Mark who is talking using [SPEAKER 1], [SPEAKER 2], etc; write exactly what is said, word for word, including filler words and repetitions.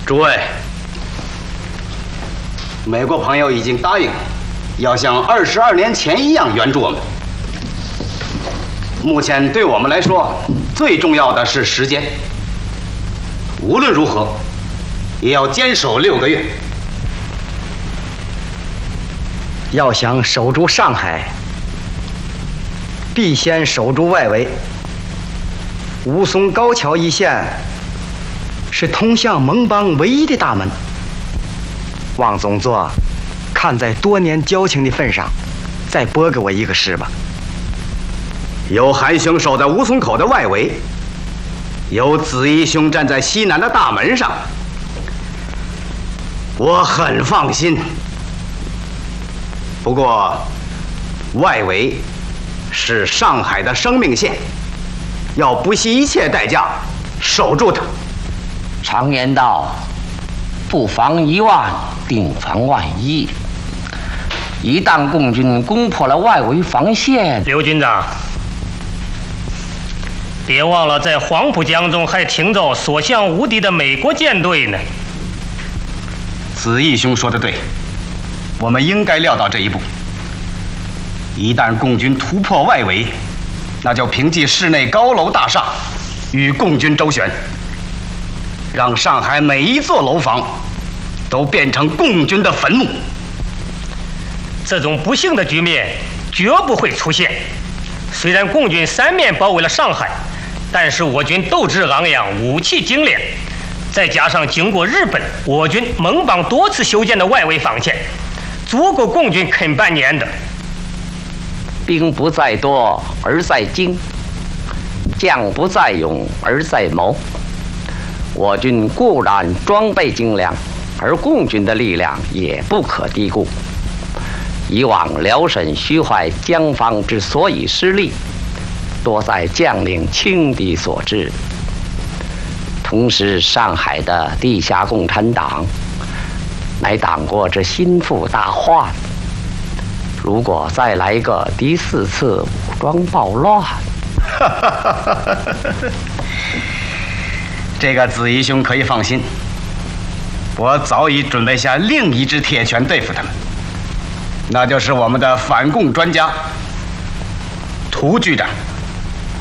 [SPEAKER 1] 诸位，美国朋友已经答应要像二十二年前一样援助我们。目前对我们来说，最重要的是时间。无论如何，也要坚守六个月。
[SPEAKER 2] 要想守住上海，必先守住外围。吴淞高桥一线是通向盟邦唯一的大门。王总座，看在多年交情的份上，再拨给我一个师吧。
[SPEAKER 1] 有韩兄守在吴淞口的外围，有子义兄站在西南的大门上，我很放心。不过，外围是上海的生命线，要不惜一切代价守住它。
[SPEAKER 3] 常言道，不防一万，定防万一。一旦共军攻破了外围防线，
[SPEAKER 4] 刘军长，别忘了在黄浦江中还停着所向无敌的美国舰队呢。
[SPEAKER 1] 子义兄说的对，我们应该料到这一步。一旦共军突破外围，那就凭借市内高楼大厦与共军周旋，让上海每一座楼房都变成共军的坟墓。
[SPEAKER 4] 这种不幸的局面绝不会出现。虽然共军三面包围了上海，但是我军斗志昂扬，武器精炼，再加上经过日本、我军、盟邦多次修建的外围防线，足够共军啃半年的。
[SPEAKER 3] 兵不在多而在精，将不在勇而在谋。我军固然装备精良，而共军的力量也不可低估。以往辽沈徐淮江防之所以失利，多在将领轻敌所致。同时，上海的地下共产党乃党国之心腹大患。如果再来个第四次武装暴乱，
[SPEAKER 1] 这个子义兄可以放心，我早已准备下另一支铁拳对付他们，那就是我们的反共专家涂局长。